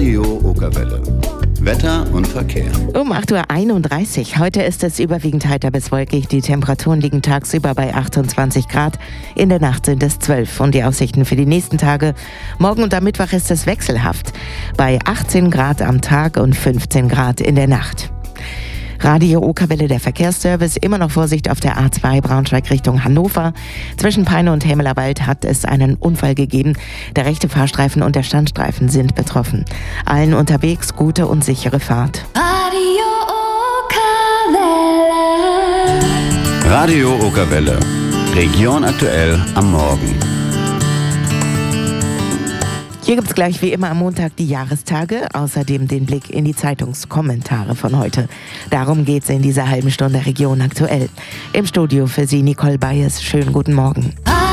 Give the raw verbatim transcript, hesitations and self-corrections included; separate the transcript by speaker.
Speaker 1: Radio Okerwelle. Wetter und Verkehr.
Speaker 2: Um acht Uhr einunddreißig. Heute ist es überwiegend heiter bis wolkig. Die Temperaturen liegen tagsüber bei achtundzwanzig Grad. In der Nacht sind es zwölf. Und die Aussichten für die nächsten Tage. Morgen und am Mittwoch ist es wechselhaft. Bei achtzehn Grad am Tag und fünfzehn Grad in der Nacht. Radio Okerwelle, der Verkehrsservice. Immer noch Vorsicht auf der A zwei Braunschweig Richtung Hannover. Zwischen Peine und Hämelerwald hat es einen Unfall gegeben. Der rechte Fahrstreifen und der Standstreifen sind betroffen. Allen unterwegs gute und sichere Fahrt.
Speaker 3: Radio Okerwelle.
Speaker 1: Radio Okerwelle. Region aktuell am Morgen.
Speaker 2: Hier gibt es gleich wie immer am Montag die Jahrestage, außerdem den Blick in die Zeitungskommentare von heute. Darum geht es in dieser halben Stunde Region aktuell. Im Studio für Sie Nicole Bayes. Schönen guten Morgen.